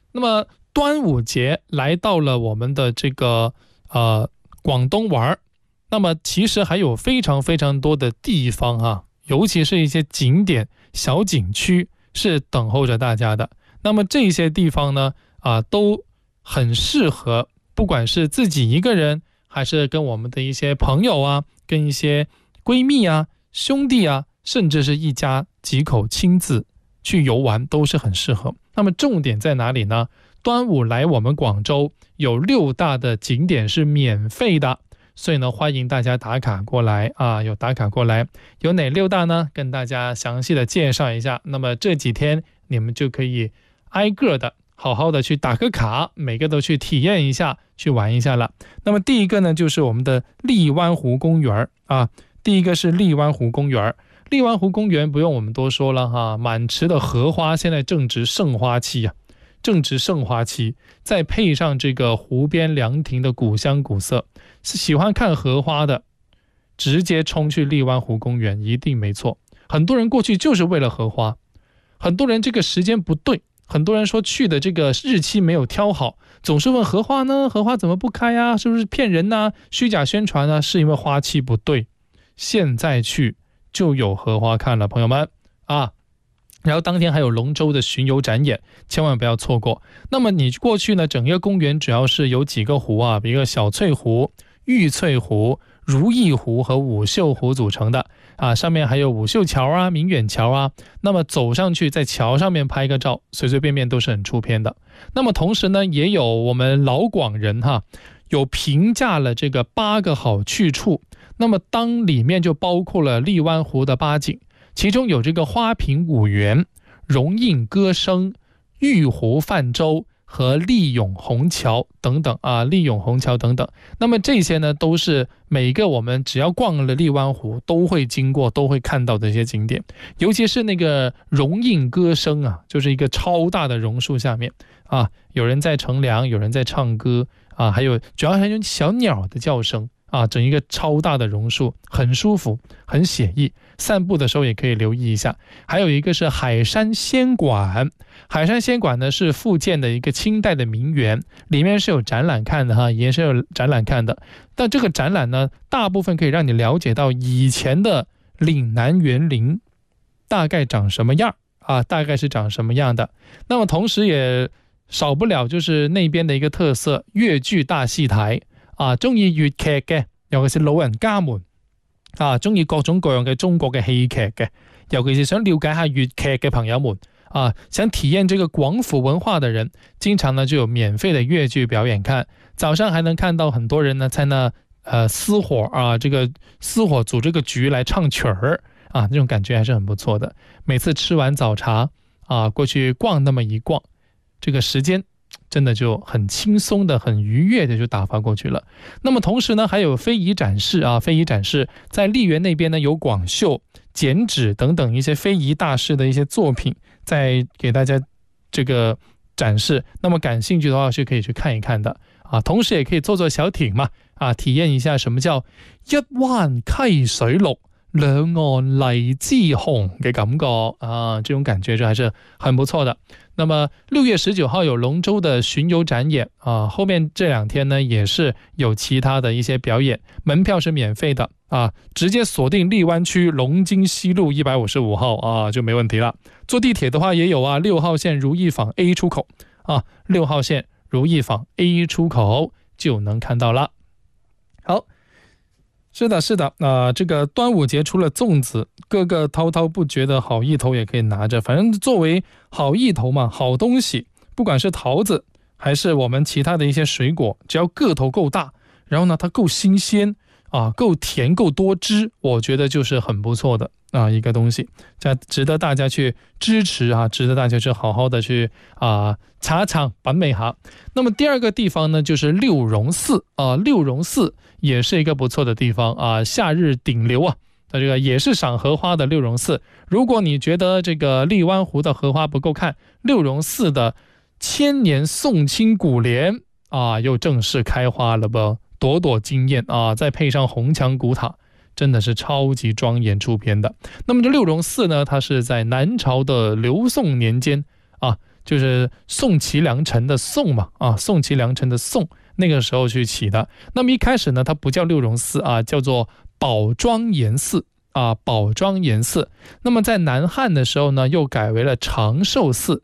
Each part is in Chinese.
那么端午节来到了我们的这个广东玩，那么其实还有非常非常多的地方啊，尤其是一些景点小景区是等候着大家的。那么这些地方呢都很适合，不管是自己一个人，还是跟我们的一些朋友啊，跟一些闺蜜啊、兄弟啊，甚至是一家几口亲子去游玩都是很适合。那么重点在哪里呢？端午来我们广州有6大的景点是免费的，所以呢欢迎大家打卡过来啊，有打卡过来。有哪6大呢？跟大家详细的介绍一下。那么这几天你们就可以挨个的好好的去打个卡，每个都去体验一下，去玩一下了。那么第一个呢就是我们的荔湾湖公园啊，第一个是荔湾湖公园。荔湾湖公园不用我们多说了哈，满池的荷花现在正值盛花期啊，正值盛花期，再配上这个湖边凉亭的古香古色，是喜欢看荷花的直接冲去荔湾湖公园一定没错。很多人过去就是为了荷花，很多人这个时间不对，很多人说去的这个日期没有挑好，总是问荷花呢，荷花怎么不开啊，是不是骗人啊，虚假宣传啊，是因为花期不对。现在去就有荷花看了，朋友们啊。然后当天还有龙舟的巡游展演，千万不要错过。那么你过去呢，整个公园主要是有几个湖啊，比如小翠湖、玉翠湖、如意湖和舞秀湖组成的啊，上面还有舞秀桥啊、明远桥啊。那么走上去在桥上面拍个照，随随便便都是很出片的。那么同时呢，也有我们老广人有评价了这个8个好去处。那么当里面就包括了荔湾湖的8景，其中有这个花瓶五园、荣印歌声、玉湖泛舟和利永虹桥等等啊，利永虹桥等等。那么这些呢，都是每个我们只要逛了荔湾湖都会经过、都会看到的一些景点。尤其是那个荣印歌声啊，就是一个超大的榕树下面啊，有人在乘凉，有人在唱歌啊，还有主要还有小鸟的叫声啊，整一个超大的榕树，很舒服，很写意。散步的时候也可以留意一下。还有一个是海山仙馆，海山仙馆呢是福建的一个清代的名园，里面是有展览看的也是有展览看的。但这个展览呢，大部分可以让你了解到以前的岭南园林大概长什么样啊，大概是长什么样的。那么同时也少不了就是那边的一个特色粤剧大戏台啊，中意粵劇嘅，尤其是老人家們啊，中意各種各樣嘅中國嘅戲劇嘅，尤其是想了解下粵劇嘅朋友們啊，想體驗這個廣府文化的人，經常呢就有免費的粵劇表演看。早上還能看到很多人呢在那私伙啊，這個私伙組這個局來唱曲兒啊，那種感覺還是很不錯的。每次吃完早茶啊，過去逛那麼一逛，這個時間真的就很輕鬆的很愉悅的就打發過去了。那麼同時呢還有非遺展示啊，非遺展示在荔園那邊呢有廣繡、剪紙等等一些非遺大師的一些作品在給大家這個展示，那麼感興趣的話是可以去看一看的啊。同時也可以坐坐小艇嘛啊，體驗一下什麼叫一灣溪水綠兩岸荔枝紅嘅感覺啊，這種感覺就還是很不錯的。那麼6月19號有龍舟的巡遊展演啊，後面這2天呢也是有其他的一些表演，門票是免費的啊，直接鎖定荔灣區龍津西路155號啊就沒問題了。坐地鐵的話也有啊，6號線如意坊 A 出口啊，6號線如意坊 A 出口就能看到了。好，是的，是的，這個端午節除了粽子，各個滔滔不絕的好意頭也可以拿着。反正作為好意頭嘛，好東西，不管是桃子還是我們其他的一些水果，只要個頭夠大，然後呢它夠新鮮啊，夠甜夠多汁，我覺得就是很不錯的啊一個東西，這值得大家去支持啊，值得大家去好好的去嘗嘗品味下。那麼第二個地方呢就是六榕寺啊，六榕寺也是一個不錯的地方啊，夏日頂流啊，這個也是賞荷花的六榕寺。如果你覺得這個荔灣湖的荷花不夠看，六榕寺的千年宋青古蓮啊又正式開花了吧，朵朵驚豔啊，再配上紅牆古塔，真的是超級莊嚴出片的。那麼這六榕寺呢，它是在南朝的劉宋年間啊就是宋齐梁陈的宋嘛，宋齐梁陈的宋，那个时候去起的。那么一开始呢，它不叫六榕寺啊，叫做宝庄严寺啊，宝庄严寺。那么在南汉的时候呢，又改为了长寿寺，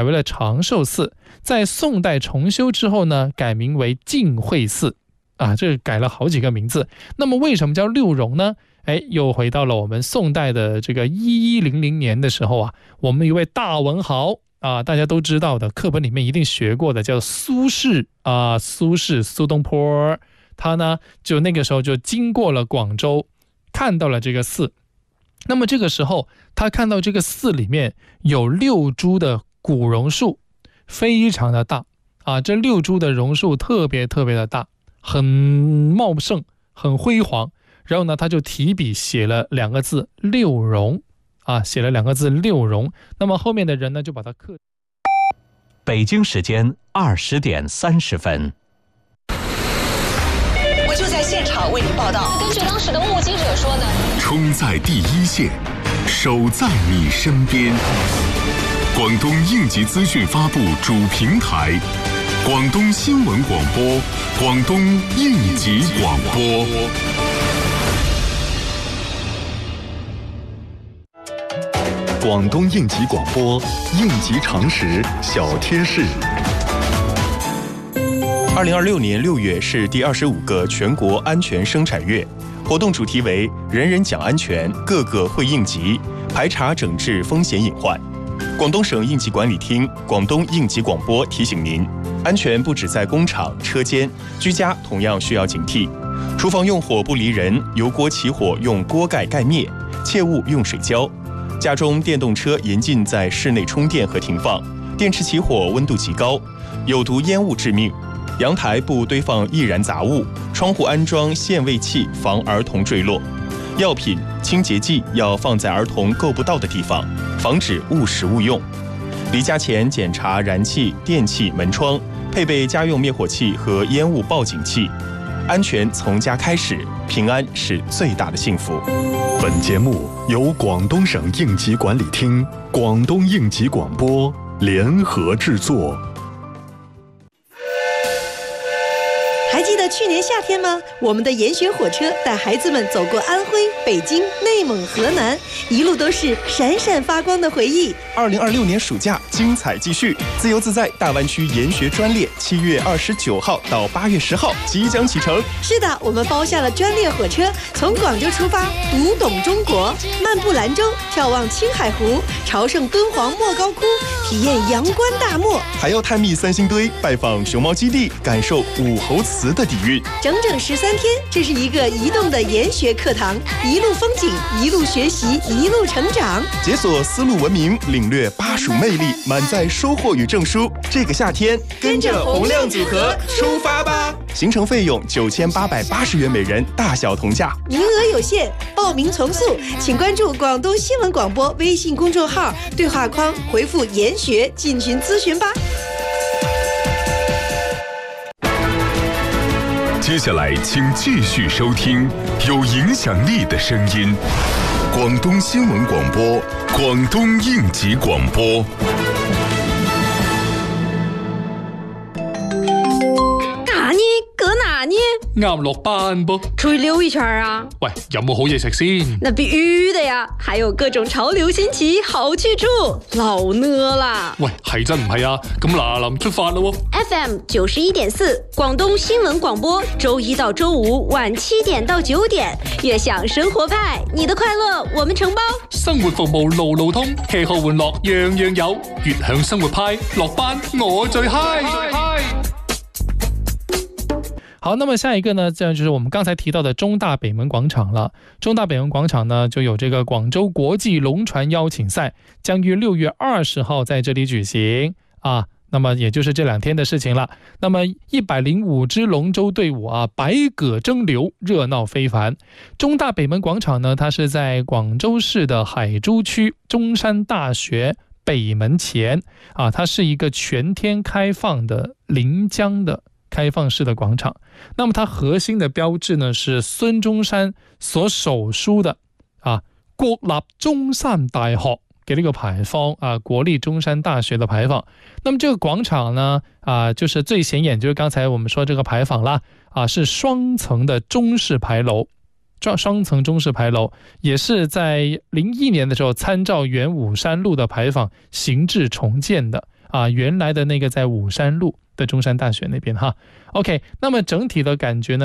在宋代重修之后呢，改名为净慧寺啊，这改了好几个名字。那么为什么叫六榕呢？又回到了我们宋代的这个1100年的时候啊，我们一位大文豪啊，大家都知道的，课本里面一定学过的，叫苏轼啊，苏东坡。他呢，就那个时候就经过了广州，看到了这个寺。那么这个时候，他看到这个寺里面有6株的古榕树，非常的大啊，这6株的榕树特别的大，很茂盛，很辉煌。然后呢，他就提笔写了2个字六榕啊，写了2个字六榕。那么后面的人呢，就把它刻。 北京时间20点30分。 我就在现场为您报道。 根据当时的目击者说呢， 冲在第一线，守在你身边。广东应急资讯发布主平台，广东新闻广播，广东应急广播。广东应急广播，应急常识小贴士。 2026年6月是第25个全国安全生产月，活动主题为“人人讲安全，个个会应急，排查整治风险隐患”。广东省应急管理厅、广东应急广播提醒您：安全不只在工厂、车间，居家同样需要警惕。厨房用火不离人，油锅起火用锅盖盖灭，切勿用水浇。家中电动车严禁在室内充电和停放，电池起火温度极高，有毒烟雾致命。阳台不堆放易燃杂物，窗户安装限位器防儿童坠落。药品、清洁剂要放在儿童够不到的地方，防止误食误用。离家前检查燃气、电器、门窗，配备家用灭火器和烟雾报警器。安全从家开始，平安是最大的幸福。 本节目由广东省应急管理厅、广东应急广播联合制作。 还记得去年夏天吗？我们的研学火车带孩子们走过安徽、北京、内蒙、河南，一路都是闪闪发光的回忆。 2026年暑假精彩继续，自由自在大湾区研学专列7月29号到8月10号即将启程。 是的，我们包下了专列火车，从广州出发，读懂中国，漫步兰州，眺望青海湖，朝圣敦煌莫高窟，体验阳关大漠， 还要探秘三星堆，拜访熊猫基地，感受武侯祠的底蕴。 整整13天，这是一个移动的研学课堂，一路风景，一路学习，一路成长， 解锁丝路文明，领略巴蜀魅力，满载收获与证书。这个夏天，跟着洪亮组合出发吧！行程费用9880元每人，大小同价， 名额有限，报名从速，请关注广东新闻广播微信公众号，对话框回复研学进群咨询吧。 接下来请继续收听有影响力的声音，广东新闻广播，广东应急广播。 哪呢？搁哪呢？ 啱落班噃， 出去溜一圈啊！ 喂，有冇好嘢食先？ 那必须的呀，还有各种潮流新奇好去处，老呢啦！ 喂，係真唔係啊？咁嗱臨出發咯 ！FM 91.4，廣東新聞廣播，周一到周五晚7點到9點，悅享生活派，你的快樂我們承包。 生活服務路路通，吃喝玩樂樣樣有，悅享生活派，落班我最嗨。好，那么下一个呢，这样就是我们刚才提到的中大北门广场了。中大北门广场呢，就有这个广州国际龙船邀请赛，将于6月20号在这里举行啊。那么也就是这2天的事情了。那么105支龙舟队伍啊，百舸争流，热闹非凡。中大北门广场呢，它是在广州市的海珠区中山大学北门前啊，它是一个全天开放的临江的开放式的广场。那么它核心的标志呢，是孙中山所手书的啊，國立中山大學给了一个牌坊啊，国立中山大学的牌坊。那么这个广场呢就是最显眼，就是刚才我们说这个牌坊啦是双层的中式牌楼。双层中式牌楼也是在01年的时候参照原武山路的牌坊形制重建的原来的那个在武山路的中山大学那边哈。OK， 那么整体的感觉呢